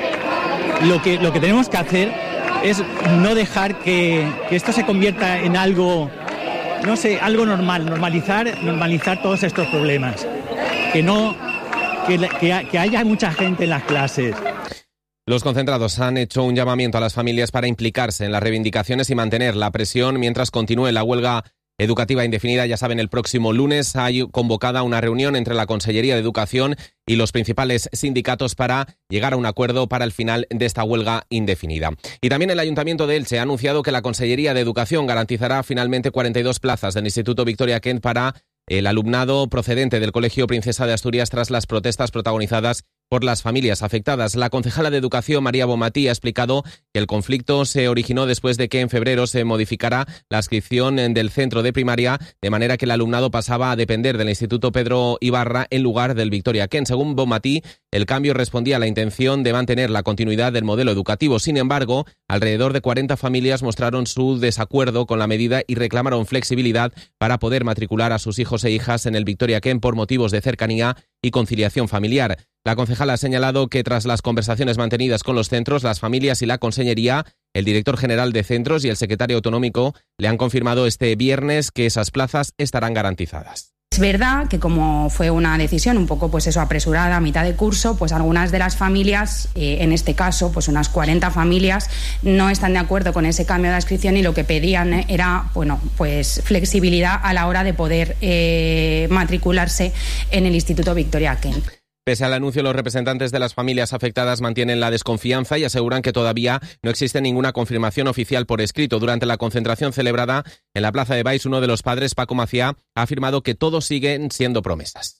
lo, que lo que tenemos que hacer es no dejar que, que esto se convierta en algo, no sé, algo normal, normalizar, normalizar todos estos problemas. Que no, que, que, que haya mucha gente en las clases. Los concentrados han hecho un llamamiento a las familias para implicarse en las reivindicaciones y mantener la presión mientras continúe la huelga educativa indefinida. Ya saben, el próximo lunes hay convocada una reunión entre la Consellería de Educación y los principales sindicatos para llegar a un acuerdo para el final de esta huelga indefinida. Y también el Ayuntamiento de Elche ha anunciado que la Consellería de Educación garantizará finalmente cuarenta y dos plazas del Instituto Victoria Kent para el alumnado procedente del Colegio Princesa de Asturias tras las protestas protagonizadas por las familias afectadas. La concejala de Educación, María Bonmatí, ha explicado que el conflicto se originó después de que en febrero se modificara la adscripción del centro de primaria, de manera que el alumnado pasaba a depender del Instituto Pedro Ibarra en lugar del Victoria Kent. Según Bonmatí, el cambio respondía a la intención de mantener la continuidad del modelo educativo. Sin embargo, alrededor de cuarenta familias mostraron su desacuerdo con la medida y reclamaron flexibilidad para poder matricular a sus hijos e hijas en el Victoria Kent por motivos de cercanía y conciliación familiar. La concejala ha señalado que tras las conversaciones mantenidas con los centros, las familias y la consellería, el director general de centros y el secretario autonómico le han confirmado este viernes que esas plazas estarán garantizadas. Es verdad que como fue una decisión un poco pues eso apresurada a mitad de curso, pues algunas de las familias, eh, en este caso pues unas cuarenta familias, no están de acuerdo con ese cambio de adscripción y lo que pedían era bueno pues flexibilidad a la hora de poder eh, matricularse en el Instituto Victoria Kent. Pese al anuncio, los representantes de las familias afectadas mantienen la desconfianza y aseguran que todavía no existe ninguna confirmación oficial por escrito. Durante la concentración celebrada en la Plaza de Baix, uno de los padres, Paco Maciá, ha afirmado que todos siguen siendo promesas.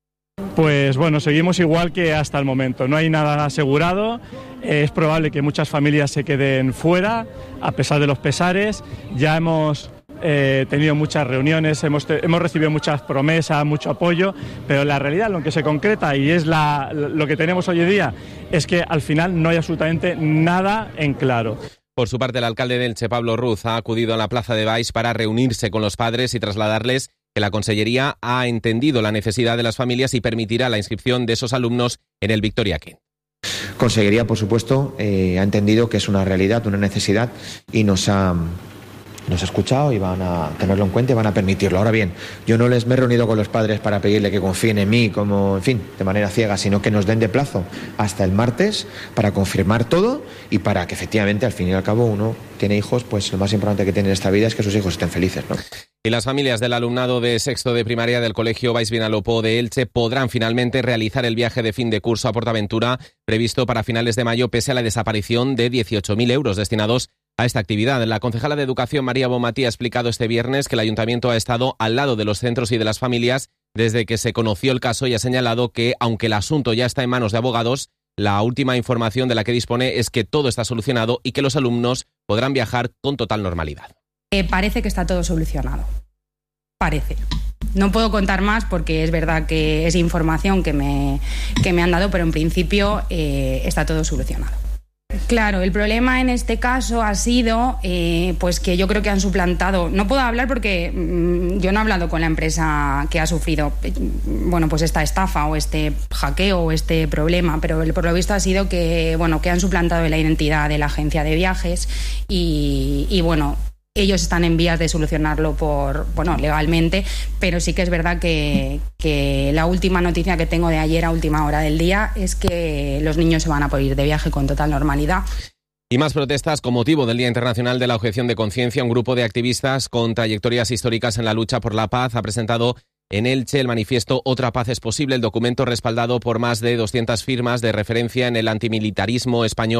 Pues bueno, seguimos igual que hasta el momento. No hay nada asegurado. Es probable que muchas familias se queden fuera, a pesar de los pesares. Ya hemos eh, tenido muchas reuniones, hemos, te, hemos recibido muchas promesas, mucho apoyo, pero la realidad, lo que se concreta y es la, lo que tenemos hoy en día, es que al final no hay absolutamente nada en claro. Por su parte, el alcalde de Elche, Pablo Ruz, ha acudido a la Plaza de Baix para reunirse con los padres y trasladarles que la Consellería ha entendido la necesidad de las familias y permitirá la inscripción de esos alumnos en el Victoria Kent. Consellería, por supuesto, eh, ha entendido que es una realidad, una necesidad y nos ha, nos ha escuchado y van a tenerlo en cuenta y van a permitirlo. Ahora bien, yo no les me he reunido con los padres para pedirle que confíen en mí como, en fin, de manera ciega, sino que nos den de plazo hasta el martes para confirmar todo y para que efectivamente, al fin y al cabo, uno tiene hijos, pues lo más importante que tiene en esta vida es que sus hijos estén felices, ¿no? Y las familias del alumnado de sexto de primaria del Colegio Baix Vinalopó de Elche podrán finalmente realizar el viaje de fin de curso a Portaventura previsto para finales de mayo pese a la desaparición de dieciocho mil euros destinados a esta actividad. La concejala de Educación, María Bonmatí, ha explicado este viernes que el Ayuntamiento ha estado al lado de los centros y de las familias desde que se conoció el caso y ha señalado que, aunque el asunto ya está en manos de abogados, la última información de la que dispone es que todo está solucionado y que los alumnos podrán viajar con total normalidad. Eh, parece que está todo solucionado. Parece. No puedo contar más porque es verdad que es información que me, que me han dado, pero en principio eh, está todo solucionado. Claro, el problema en este caso ha sido eh, pues que yo creo que han suplantado. No puedo hablar porque mmm, yo no he hablado con la empresa que ha sufrido bueno, pues esta estafa o este hackeo o este problema, pero por lo visto ha sido que, bueno, que han suplantado la identidad de la agencia de viajes y, y bueno, ellos están en vías de solucionarlo por, bueno, legalmente, pero sí que es verdad que, que la última noticia que tengo de ayer a última hora del día es que los niños se van a poder ir de viaje con total normalidad. Y más protestas con motivo del Día Internacional de la Objeción de Conciencia. Un grupo de activistas con trayectorias históricas en la lucha por la paz ha presentado en Elche el manifiesto Otra paz es posible, el documento respaldado por más de doscientas firmas de referencia en el antimilitarismo español.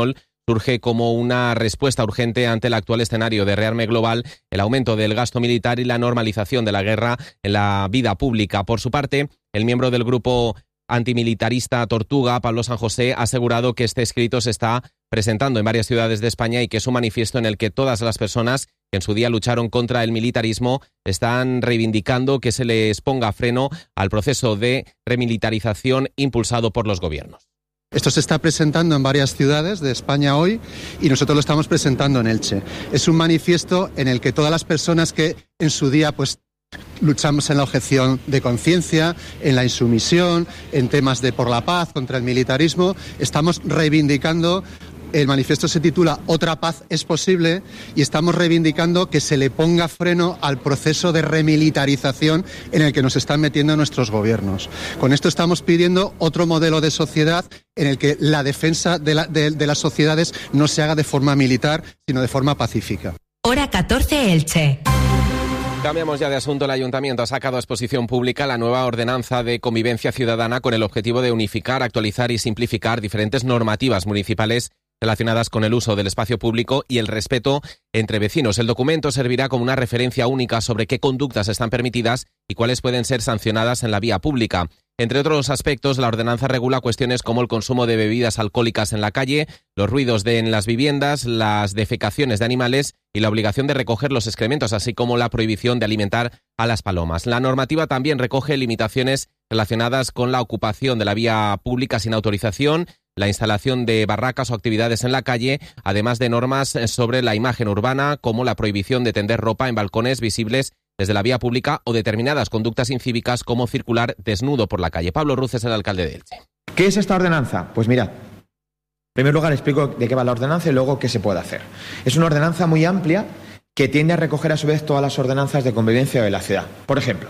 surge como una respuesta urgente ante el actual escenario de rearme global, el aumento del gasto militar y la normalización de la guerra en la vida pública. Por su parte, el miembro del grupo antimilitarista Tortuga, Pablo San José, ha asegurado que este escrito se está presentando en varias ciudades de España y que es un manifiesto en el que todas las personas que en su día lucharon contra el militarismo están reivindicando que se les ponga freno al proceso de remilitarización impulsado por los gobiernos. Esto se está presentando en varias ciudades de España hoy y nosotros lo estamos presentando en Elche. Es un manifiesto en el que todas las personas que en su día pues luchamos en la objeción de conciencia, en la insumisión, en temas de por la paz, contra el militarismo, estamos reivindicando. El manifiesto se titula Otra paz es posible y estamos reivindicando que se le ponga freno al proceso de remilitarización en el que nos están metiendo nuestros gobiernos. Con esto estamos pidiendo otro modelo de sociedad en el que la defensa de, la, de, de las sociedades no se haga de forma militar, sino de forma pacífica. Hora catorce, Elche. Cambiamos ya de asunto. El Ayuntamiento ha sacado a exposición pública la nueva ordenanza de convivencia ciudadana con el objetivo de unificar, actualizar y simplificar diferentes normativas municipales relacionadas con el uso del espacio público y el respeto entre vecinos. El documento servirá como una referencia única sobre qué conductas están permitidas y cuáles pueden ser sancionadas en la vía pública. Entre otros aspectos, la ordenanza regula cuestiones como el consumo de bebidas alcohólicas en la calle, los ruidos de en las viviendas, las defecaciones de animales y la obligación de recoger los excrementos, así como la prohibición de alimentar a las palomas. La normativa también recoge limitaciones relacionadas con la ocupación de la vía pública sin autorización, la instalación de barracas o actividades en la calle, además de normas sobre la imagen urbana, como la prohibición de tender ropa en balcones visibles desde la vía pública o determinadas conductas incívicas como circular desnudo por la calle. Pablo Ruz es el alcalde de Elche. ¿Qué es esta ordenanza? Pues mira, en primer lugar explico de qué va la ordenanza y luego qué se puede hacer. Es una ordenanza muy amplia que tiende a recoger a su vez todas las ordenanzas de convivencia de la ciudad. Por ejemplo,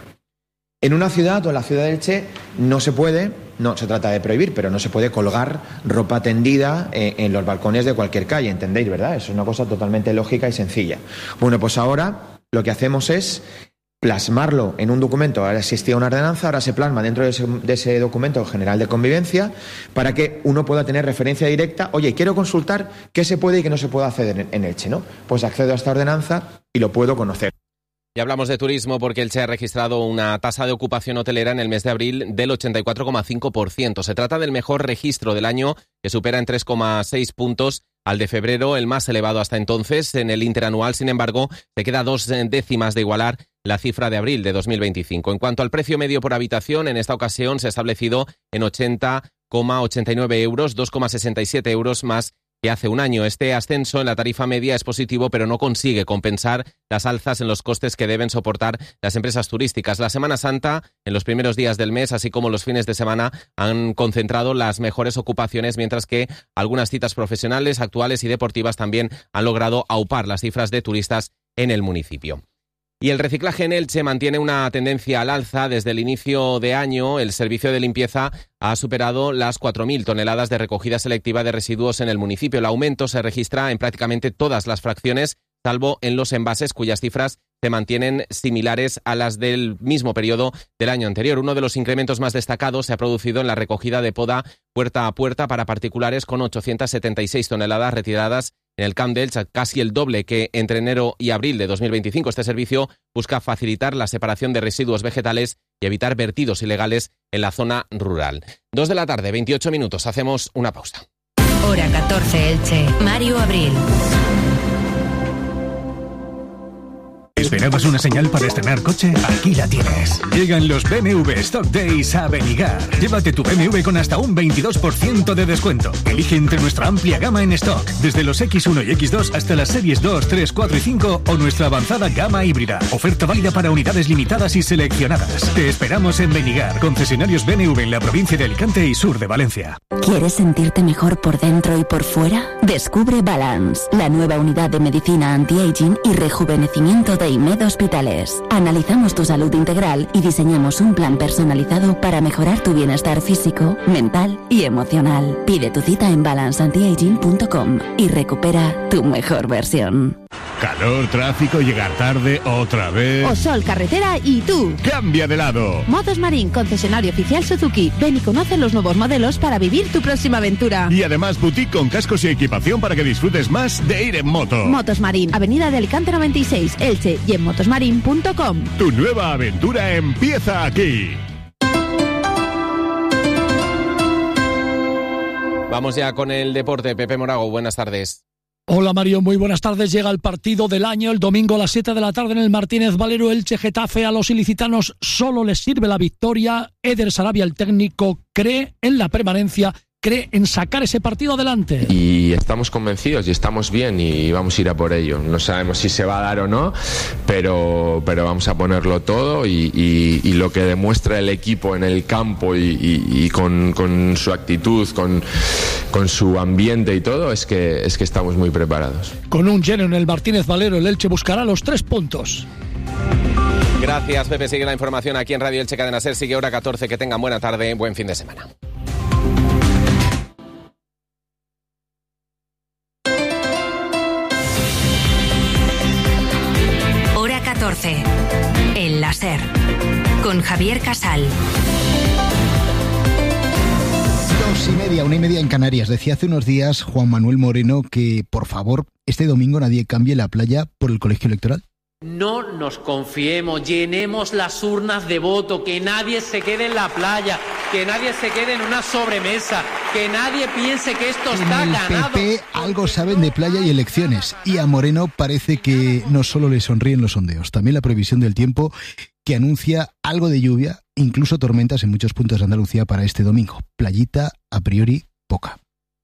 en una ciudad o en la ciudad de Elche no se puede, no se trata de prohibir, pero no se puede colgar ropa tendida en, en los balcones de cualquier calle, ¿entendéis, verdad? Es una cosa totalmente lógica y sencilla. Bueno, pues ahora lo que hacemos es plasmarlo en un documento. Ahora existía una ordenanza, ahora se plasma dentro de ese, de ese documento general de convivencia para que uno pueda tener referencia directa. Oye, quiero consultar qué se puede y qué no se puede hacer en, en Elche, ¿no? Pues accedo a esta ordenanza y lo puedo conocer. Y hablamos de turismo porque Elche ha registrado una tasa de ocupación hotelera en el mes de abril del ochenta y cuatro coma cinco por ciento. Se trata del mejor registro del año, que supera en tres coma seis puntos al de febrero, el más elevado hasta entonces. En el interanual, sin embargo, se queda dos décimas de igualar la cifra de abril de dos mil veinticinco. En cuanto al precio medio por habitación, en esta ocasión se ha establecido en ochenta coma ochenta y nueve euros, dos coma sesenta y siete euros más que hace un año. Este ascenso en la tarifa media es positivo, pero no consigue compensar las alzas en los costes que deben soportar las empresas turísticas. La Semana Santa, en los primeros días del mes, así como los fines de semana, han concentrado las mejores ocupaciones, mientras que algunas citas profesionales, actuales y deportivas también han logrado aupar las cifras de turistas en el municipio. Y el reciclaje en Elche mantiene una tendencia al alza. Desde el inicio de año, el servicio de limpieza ha superado las cuatro mil toneladas de recogida selectiva de residuos en el municipio. El aumento se registra en prácticamente todas las fracciones, salvo en los envases, cuyas cifras se mantienen similares a las del mismo periodo del año anterior. Uno de los incrementos más destacados se ha producido en la recogida de poda puerta a puerta para particulares, con ochocientas setenta y seis toneladas retiradas en el Camp de Elche, casi el doble que entre enero y abril de dos mil veinticinco. Este servicio busca facilitar la separación de residuos vegetales y evitar vertidos ilegales en la zona rural. Dos de la tarde, veintiocho minutos. Hacemos una pausa. Hora catorce, Elche. Mario Abril. ¿Esperabas una señal para estrenar coche? Aquí la tienes. Llegan los B M W Stock Days a Benigar. Llévate tu B M W con hasta un veintidós por ciento de descuento. Elige entre nuestra amplia gama en stock, desde los equis uno y equis dos hasta las series dos, tres, cuatro y cinco o nuestra avanzada gama híbrida. Oferta válida para unidades limitadas y seleccionadas. Te esperamos en Benigar, concesionarios B M W en la provincia de Alicante y sur de Valencia. ¿Quieres sentirte mejor por dentro y por fuera? Descubre Balance, la nueva unidad de medicina anti-aging y rejuvenecimiento de IMED Hospitales. Analizamos tu salud integral y diseñamos un plan personalizado para mejorar tu bienestar físico, mental y emocional. Pide tu cita en balance anti aging punto com y recupera tu mejor versión. Calor, tráfico, llegar tarde, otra vez. O sol, carretera y tú. Cambia de lado. Motos Marín, concesionario oficial Suzuki. Ven y conoce los nuevos modelos para vivir tu próxima aventura. Y además boutique con cascos y equipación para que disfrutes más de ir en moto. Motos Marín, Avenida de Alicante noventa y seis, Elche, y en motosmarin punto com. Tu nueva aventura empieza aquí. Vamos ya con el deporte. Pepe Morago, buenas tardes. Hola Mario, muy buenas tardes. Llega el partido del año el domingo a las siete de la tarde en el Martínez Valero. Elche Getafe. A los ilicitanos solo les sirve la victoria. Eder Sarabia, el técnico, cree en la permanencia, cree en sacar ese partido adelante. Y estamos convencidos y estamos bien y vamos a ir a por ello. No sabemos si se va a dar o no, pero, pero vamos a ponerlo todo y, y, y lo que demuestra el equipo en el campo y, y, y con, con su actitud, con, con su ambiente y todo, es que, es que estamos muy preparados. Con un lleno en el Martínez Valero, el Elche buscará los tres puntos. Gracias, Pepe. Sigue la información aquí en Radio Elche Cadena Ser. Sigue hora catorce. Que tengan buena tarde, buen fin de semana. catorce. El láser. Con Javier Casal. Dos y media, una y media en Canarias. Decía hace unos días Juan Manuel Moreno que, por favor, este domingo nadie cambie la playa por el colegio electoral. No nos confiemos, llenemos las urnas de voto, que nadie se quede en la playa, que nadie se quede en una sobremesa, que nadie piense que esto está ganado. En el P P algo saben de playa y elecciones, y a Moreno parece que no solo le sonríen los sondeos, también la previsión del tiempo que anuncia algo de lluvia, incluso tormentas en muchos puntos de Andalucía para este domingo. Playita, a priori, poca.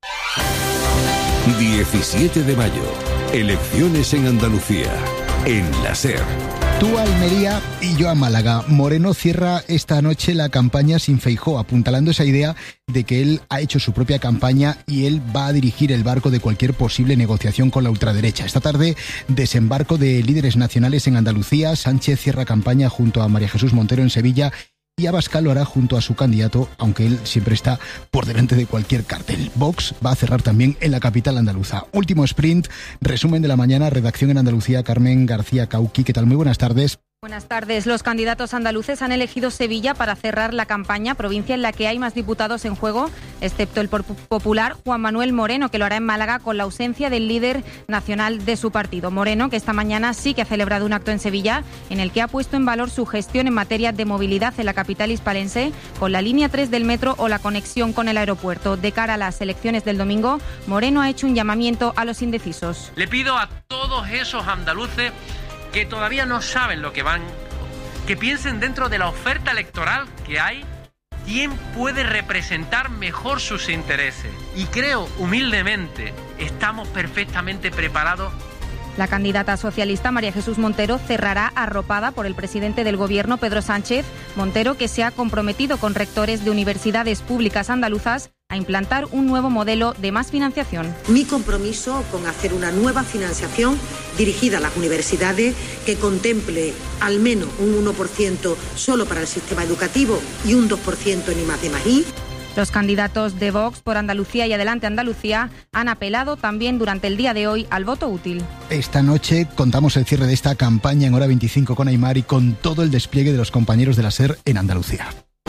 diecisiete de mayo, elecciones en Andalucía. En la SER. Tú a Almería y yo a Málaga. Moreno cierra esta noche la campaña sin Feijóo, apuntalando esa idea de que él ha hecho su propia campaña y él va a dirigir el barco de cualquier posible negociación con la ultraderecha. Esta tarde, desembarco de líderes nacionales en Andalucía. Sánchez cierra campaña junto a María Jesús Montero en Sevilla y Abascal lo hará junto a su candidato, aunque él siempre está por delante de cualquier cartel. Vox va a cerrar también en la capital andaluza. Último sprint, resumen de la mañana, redacción en Andalucía, Carmen García Cauqui. ¿Qué tal? Muy buenas tardes. Buenas tardes. Los candidatos andaluces han elegido Sevilla para cerrar la campaña, provincia en la que hay más diputados en juego, excepto el popular Juan Manuel Moreno, que lo hará en Málaga con la ausencia del líder nacional de su partido. Moreno, que esta mañana sí que ha celebrado un acto en Sevilla, en el que ha puesto en valor su gestión en materia de movilidad en la capital hispalense, con la línea tres del metro o la conexión con el aeropuerto. De cara a las elecciones del domingo, Moreno ha hecho un llamamiento a los indecisos. Le pido a todos esos andaluces que todavía no saben lo que van, que piensen dentro de la oferta electoral que hay, quién puede representar mejor sus intereses. Y creo, humildemente, estamos perfectamente preparados. La candidata socialista María Jesús Montero cerrará arropada por el presidente del Gobierno, Pedro Sánchez. Montero, que se ha comprometido con rectores de universidades públicas andaluzas a implantar un nuevo modelo de más financiación. Mi compromiso con hacer una nueva financiación dirigida a las universidades que contemple al menos un uno por ciento solo para el sistema educativo y un dos por ciento en I más D más I. Los candidatos de Vox por Andalucía y Adelante Andalucía han apelado también durante el día de hoy al voto útil. Esta noche contamos el cierre de esta campaña en Hora veinticinco con Aymar y con todo el despliegue de los compañeros de la SER en Andalucía.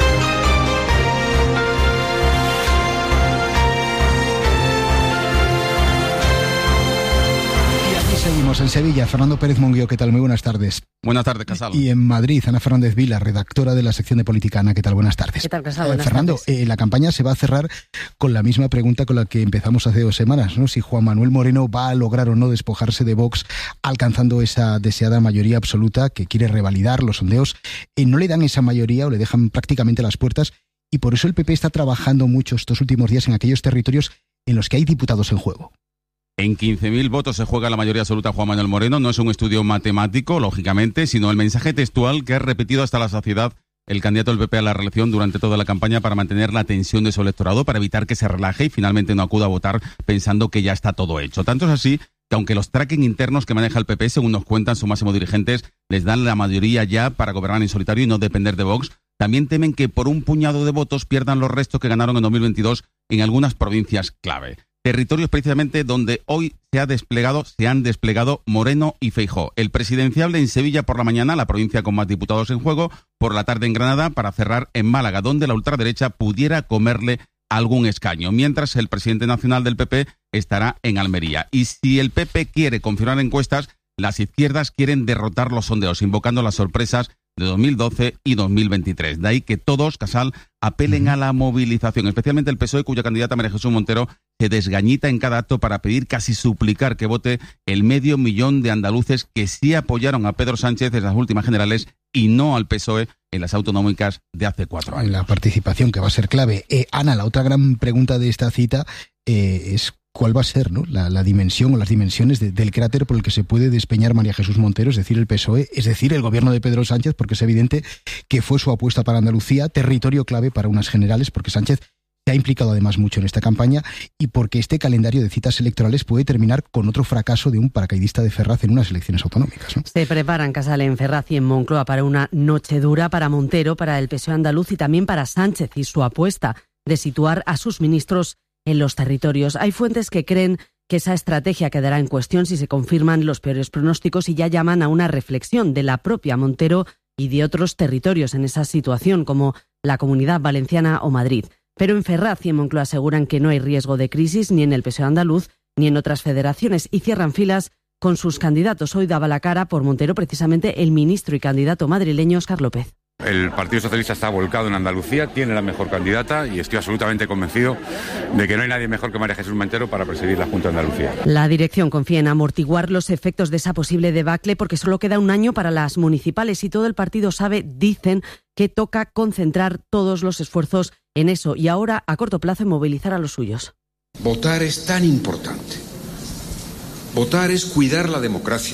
Seguimos en Sevilla. Fernando Pérez Monguio, ¿qué tal? Muy buenas tardes. Buenas tardes, Casal. Y en Madrid, Ana Fernández Vila, redactora de la sección de Política. Ana, ¿qué tal? Buenas tardes. ¿Qué tal, Casal? Buenas eh, Fernando, eh, la campaña se va a cerrar con la misma pregunta con la que empezamos hace dos semanas, ¿no? Si Juan Manuel Moreno va a lograr o no despojarse de Vox, alcanzando esa deseada mayoría absoluta que quiere revalidar. Los sondeos eh, no le dan esa mayoría o le dejan prácticamente las puertas, y por eso el P P está trabajando mucho estos últimos días en aquellos territorios en los que hay diputados en juego. En quince mil votos se juega la mayoría absoluta Juan Manuel Moreno. No es un estudio matemático, lógicamente, sino el mensaje textual que ha repetido hasta la saciedad el candidato del P P a la reelección durante toda la campaña para mantener la tensión de su electorado, para evitar que se relaje y finalmente no acuda a votar pensando que ya está todo hecho. Tanto es así que aunque los tracking internos que maneja el P P, según nos cuentan sus máximos dirigentes, les dan la mayoría ya para gobernar en solitario y no depender de Vox, también temen que por un puñado de votos pierdan los restos que ganaron en dos mil veintidós en algunas provincias clave. territorios precisamente donde hoy se ha desplegado, se han desplegado Moreno y Feijóo. El presidenciable en Sevilla por la mañana, la provincia con más diputados en juego, por la tarde en Granada, para cerrar en Málaga, donde la ultraderecha pudiera comerle algún escaño, mientras el presidente nacional del P P estará en Almería. Y si el P P quiere confirmar encuestas, las izquierdas quieren derrotar los sondeos, invocando las sorpresas de dos mil doce y dos mil veintitrés. De ahí que todos, Casal, apelen a la movilización, especialmente el P S O E, cuya candidata María Jesús Montero se desgañita en cada acto para pedir, casi suplicar, que vote el medio millón de andaluces que sí apoyaron a Pedro Sánchez en las últimas generales y no al P S O E en las autonómicas de hace cuatro años. La participación, que va a ser clave. Eh, Ana, la otra gran pregunta de esta cita eh, es cuál va a ser, ¿no?, la, la dimensión o las dimensiones de, del cráter por el que se puede despeñar María Jesús Montero, es decir, el P S O E, es decir, el gobierno de Pedro Sánchez, porque es evidente que fue su apuesta para Andalucía, territorio clave para unas generales, porque Sánchez se ha implicado además mucho en esta campaña y porque este calendario de citas electorales puede terminar con otro fracaso de un paracaidista de Ferraz en unas elecciones autonómicas, ¿no? Se preparan, Casal, en Ferraz y en Moncloa para una noche dura para Montero, para el P S O E andaluz y también para Sánchez y su apuesta de situar a sus ministros en los territorios. Hay fuentes que creen que esa estrategia quedará en cuestión si se confirman los peores pronósticos y ya llaman a una reflexión de la propia Montero y de otros territorios en esa situación, como la Comunidad Valenciana o Madrid. Pero en Ferraz y en Moncloa aseguran que no hay riesgo de crisis ni en el P S O E andaluz ni en otras federaciones y cierran filas con sus candidatos. Hoy daba la cara por Montero precisamente el ministro y candidato madrileño Óscar López. El Partido Socialista está volcado en Andalucía, tiene la mejor candidata y estoy absolutamente convencido de que no hay nadie mejor que María Jesús Montero para presidir la Junta de Andalucía. La dirección confía en amortiguar los efectos de esa posible debacle porque solo queda un año para las municipales y todo el partido sabe, dicen, que toca concentrar todos los esfuerzos en eso y ahora, a corto plazo, en movilizar a los suyos. Votar es tan importante. Votar es cuidar la democracia.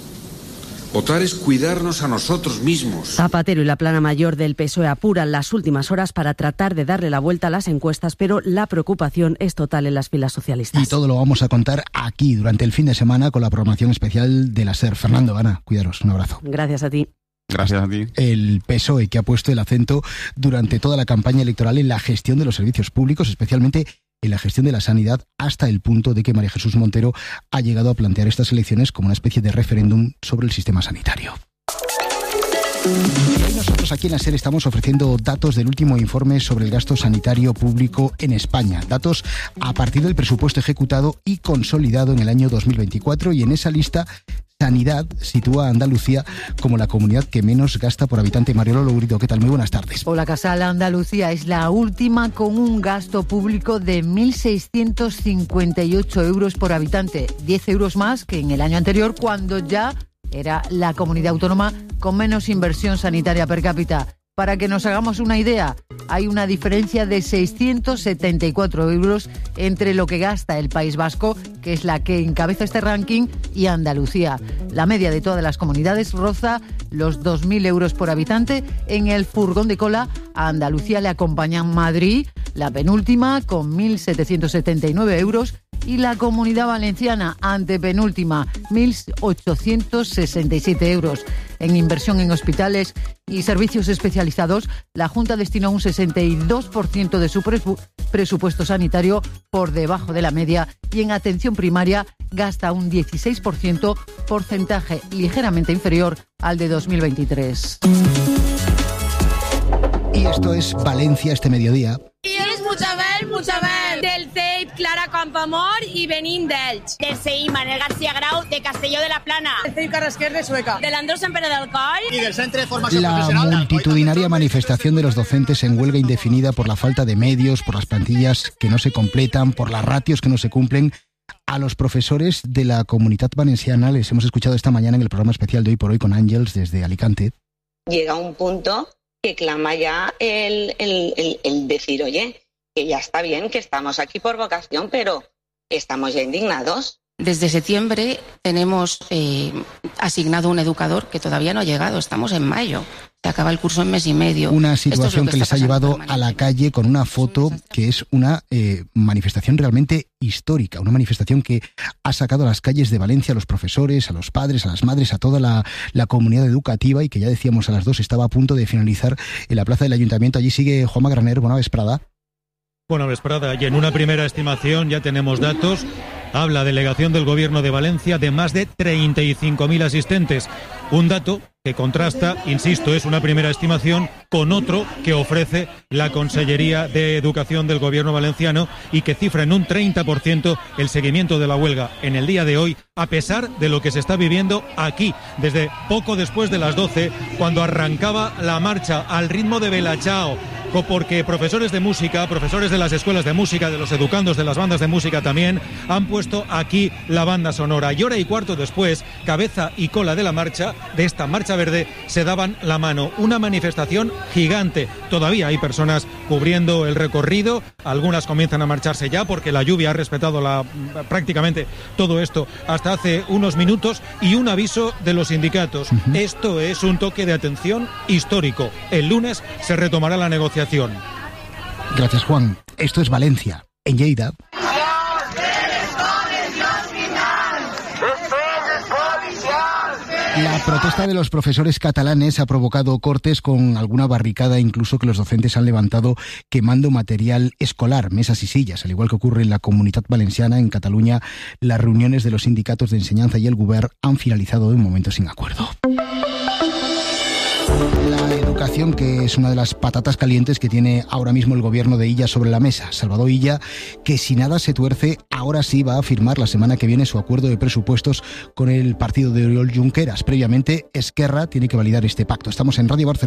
Votar es cuidarnos a nosotros mismos. Zapatero y la plana mayor del P S O E apuran las últimas horas para tratar de darle la vuelta a las encuestas, pero la preocupación es total en las filas socialistas. Y todo lo vamos a contar aquí durante el fin de semana con la programación especial de la SER. Fernando, Ana, cuidaros, un abrazo. Gracias a ti. Gracias a ti. El P S O E, que ha puesto el acento durante toda la campaña electoral en la gestión de los servicios públicos, especialmente en la gestión de la sanidad, hasta el punto de que María Jesús Montero ha llegado a plantear estas elecciones como una especie de referéndum sobre el sistema sanitario. Y hoy nosotros aquí en la SER estamos ofreciendo datos del último informe sobre el gasto sanitario público en España. Datos a partir del presupuesto ejecutado y consolidado en el año dos mil veinticuatro, y en esa lista Sanidad sitúa a Andalucía como la comunidad que menos gasta por habitante. Mariolo Lourido, ¿qué tal? Muy buenas tardes. Hola, Casal. Andalucía es la última con un gasto público de mil seiscientos cincuenta y ocho euros por habitante, diez euros más que en el año anterior, cuando ya era la comunidad autónoma con menos inversión sanitaria per cápita. Para que nos hagamos una idea, hay una diferencia de seiscientos setenta y cuatro euros entre lo que gasta el País Vasco, que es la que encabeza este ranking, y Andalucía. La media de todas las comunidades roza los dos mil euros por habitante. En el furgón de cola a Andalucía le acompañan Madrid, la penúltima, con mil setecientos setenta y nueve euros, y la Comunidad Valenciana, antepenúltima, mil ochocientos sesenta y siete euros. En inversión en hospitales y servicios especializados, la Junta destinó un sesenta y dos por ciento de su presu- presupuesto sanitario, por debajo de la media, y en atención primaria gasta un dieciséis por ciento, porcentaje ligeramente inferior al de dos mil veintitrés. Y esto es Valencia este mediodía. I és Puigdemont, Puigdemont, del C E I P Clara Campoamor i venim d'Elx. Del C I Manel García Grau de Castelló de la Plana. Del C I P Carrasquer de Sueca. Del Andrés Sant Pere del Coll. Y del Centre de Formación La Profesional. multitudinaria manifestación de los docentes en huelga indefinida por la falta de medios, por las plantillas que no se completan, por las ratios que no se cumplen. A los profesores de la Comunitat Valenciana les hemos escuchado esta mañana en el programa especial de Hoy por Hoy con Ángels desde Alicante. Llega un punto que clama ya el, el, el, el decir, oye, que ya está bien, que estamos aquí por vocación, pero estamos ya indignados. Desde septiembre tenemos eh, asignado un educador que todavía no ha llegado, estamos en mayo, se acaba el curso en mes y medio. Una situación que, que les ha llevado a la calle con una foto que es una eh, manifestación realmente histórica, una manifestación que ha sacado a las calles de Valencia a los profesores, a los padres, a las madres, a toda la, la comunidad educativa, y que ya decíamos a las dos estaba a punto de finalizar en la plaza del Ayuntamiento. Allí sigue Juanma Graner. Buena vesprada. Bona vesprada. Y en una primera estimación ya tenemos datos. Habla delegación del Gobierno de Valencia de más de treinta y cinco mil asistentes. Un dato que contrasta, insisto, es una primera estimación con otro que ofrece la Consellería de Educación del Gobierno valenciano y que cifra en un treinta por ciento el seguimiento de la huelga en el día de hoy, a pesar de lo que se está viviendo aquí, desde poco después de las doce, cuando arrancaba la marcha al ritmo de Bella Ciao, porque profesores de música, profesores de las escuelas de música, de los educandos de las bandas de música también, han puesto aquí la banda sonora. Y hora y cuarto después, cabeza y cola de la marcha, de esta marcha verde, se daban la mano. Una manifestación gigante. Todavía hay personas cubriendo el recorrido, algunas comienzan a marcharse ya porque la lluvia ha respetado la, prácticamente todo esto hasta hace unos minutos, y un aviso de los sindicatos. Uh-huh. Esto es un toque de atención histórico. El lunes se retomará la negociación. Gracias, Juan. Esto es Valencia. En Lleida. La protesta de los profesores catalanes ha provocado cortes con alguna barricada, incluso que los docentes han levantado quemando material escolar, mesas y sillas. Al igual que ocurre en la Comunitat Valenciana, en Cataluña, las reuniones de los sindicatos de enseñanza y el Govern han finalizado de un momento sin acuerdo. La educación, que es una de las patatas calientes que tiene ahora mismo el gobierno de Illa sobre la mesa. Salvador Illa, que si nada se tuerce, ahora sí va a firmar la semana que viene su acuerdo de presupuestos con el partido de Oriol Junqueras. Previamente, Esquerra tiene que validar este pacto. Estamos en Radio Barcelona.